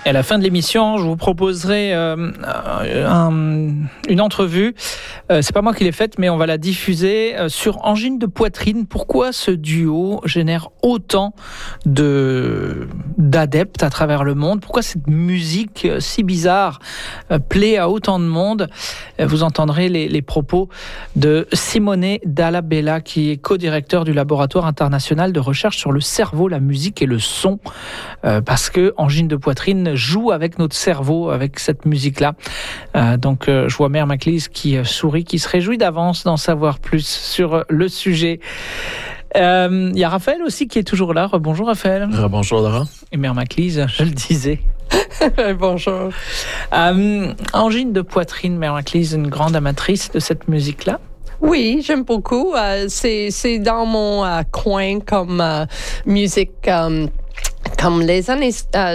Et à la fin de l'émission, je vous proposerai une entrevue. C'est pas moi qui l'ai faite, mais on va la diffuser sur angine de poitrine. Pourquoi ce duo génère autant d'adeptes à travers le monde? Pourquoi cette musique si bizarre plaît à autant de monde? Vous entendrez les propos de Simone Dalla Bella, qui est co-directeur du laboratoire international de recherche sur le cerveau, la musique et le son, parce que angine de poitrine joue avec notre cerveau, avec cette musique-là. Donc, je vois Mère Maclise qui sourit, qui se réjouit d'avance d'en savoir plus sur le sujet. Il y a Raphaël aussi qui est toujours là. Bonjour Raphaël. Bonjour Laurent. Et Mère Maclise, je le disais. Bonjour. Angine de poitrine, Mère Maclise, une grande amatrice de cette musique-là. Oui, j'aime beaucoup. C'est dans mon coin comme musique, comme les années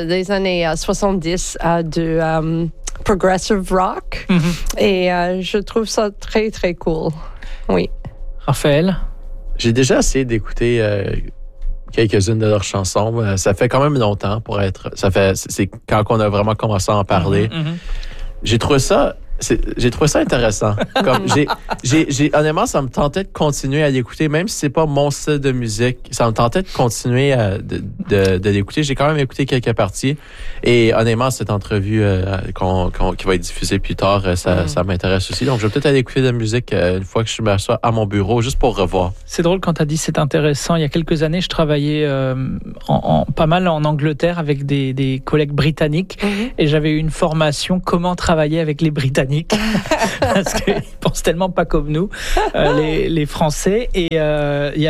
70 de progressive rock. Mm-hmm. Et je trouve ça très, très cool. Oui. Raphaël? J'ai déjà essayé d'écouter quelques-unes de leurs chansons. Ça fait quand même longtemps c'est quand on a vraiment commencé à en parler. Mm-hmm. J'ai trouvé ça intéressant. Comme honnêtement, ça me tentait de continuer à l'écouter, même si c'est pas mon style de musique. Ça me tentait de continuer de l'écouter. J'ai quand même écouté quelques parties. Et honnêtement, cette entrevue qui va être diffusée plus tard, ça m'intéresse aussi. Donc, je vais peut-être aller écouter de la musique une fois que je m'assois à mon bureau, juste pour revoir. C'est drôle quand tu as dit c'est intéressant. Il y a quelques années, je travaillais pas mal en Angleterre avec des collègues britanniques. Mm-hmm. Et j'avais eu une formation comment travailler avec les Britanniques. Parce qu'ils pensent tellement pas comme nous, les Français. Et il y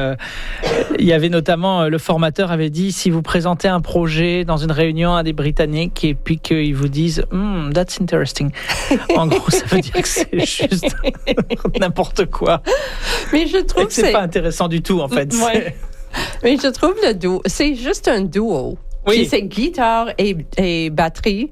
avait notamment, le formateur avait dit, si vous présentez un projet dans une réunion à des Britanniques et puis qu'ils vous disent that's interesting. En gros, ça veut dire que c'est juste n'importe quoi. Mais je trouve que c'est pas intéressant du tout, en fait. Ouais. Mais je trouve le duo, c'est juste un duo. Oui. C'est guitare et batterie.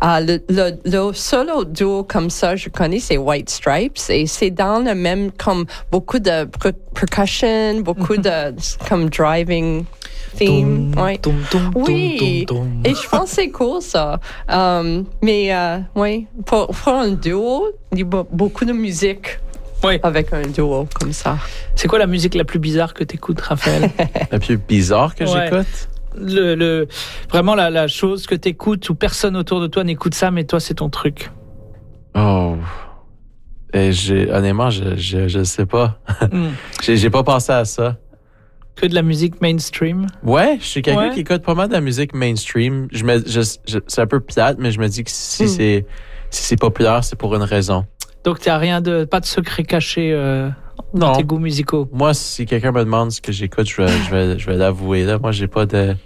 Le solo duo comme ça, je connais, c'est White Stripes. Et c'est dans le même, comme beaucoup de percussion, beaucoup de, comme driving theme. Ouais. Oui. Et je pense que c'est cool, ça. Mais, oui, pour un duo, il y a beaucoup de musique. Oui. Avec un duo comme ça. C'est quoi la musique la plus bizarre que t'écoutes, Raphaël? La plus bizarre que j'écoute? Vraiment la chose que t'écoutes où personne autour de toi n'écoute ça, mais toi c'est ton truc. Oh, et honnêtement je sais pas. J'ai pas pensé à ça. Que de la musique mainstream. Ouais, je suis quelqu'un qui écoute pas mal de la musique mainstream. C'est un peu plate, mais je me dis que si c'est populaire, c'est pour une raison. Donc t'as pas de secret caché dans tes goûts musicaux. Moi, si quelqu'un me demande ce que j'écoute, je vais l'avouer. Là, moi, j'ai pas de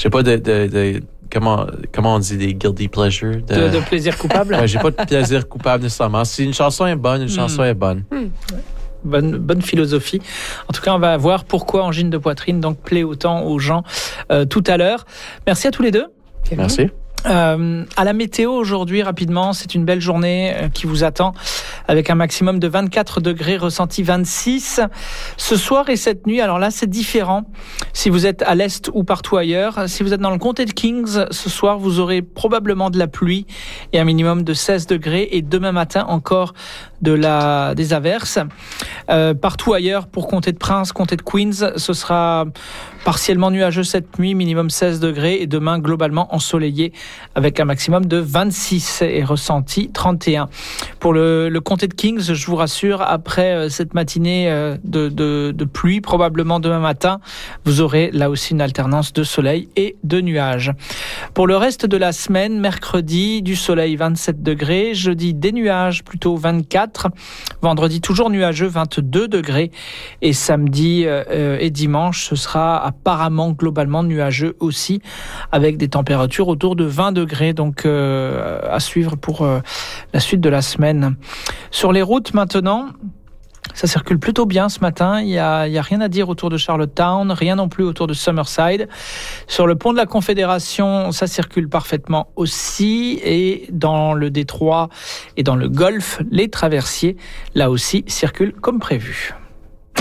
comment on dit, des guilty pleasures, de plaisir coupable. Ouais, j'ai pas de plaisir coupable nécessairement. Si une chanson est bonne, une chanson est bonne. Bonne philosophie. En tout cas, on va voir pourquoi angine de poitrine donc plaît autant aux gens tout à l'heure. Merci à tous les deux. Merci. À la météo aujourd'hui, rapidement, c'est une belle journée qui vous attend avec un maximum de 24 degrés, ressenti 26 ce soir et cette nuit. Alors là, c'est différent si vous êtes à l'est ou partout ailleurs. Si vous êtes dans le comté de Kings, ce soir, vous aurez probablement de la pluie et un minimum de 16 degrés et demain matin encore des averses. Partout ailleurs, pour comté de Prince, comté de Queens, ce sera partiellement nuageux cette nuit, minimum 16 degrés et demain globalement ensoleillé avec un maximum de 26 et ressenti 31. Pour le comté de Kings, je vous rassure, après cette matinée de pluie, probablement demain matin, vous aurez là aussi une alternance de soleil et de nuages. Pour le reste de la semaine, mercredi, du soleil 27 degrés, jeudi des nuages plutôt 24, vendredi toujours nuageux 22 degrés et samedi et dimanche, ce sera apparemment globalement nuageux aussi avec des températures autour de 20 degrés, donc à suivre pour la suite de la semaine. Sur les routes maintenant, ça circule plutôt bien ce matin, il y a rien à dire autour de Charlottetown, rien non plus autour de Summerside. Sur le pont de la Confédération, ça circule parfaitement aussi, et dans le Détroit et dans le Golfe, les traversiers, là aussi, circulent comme prévu.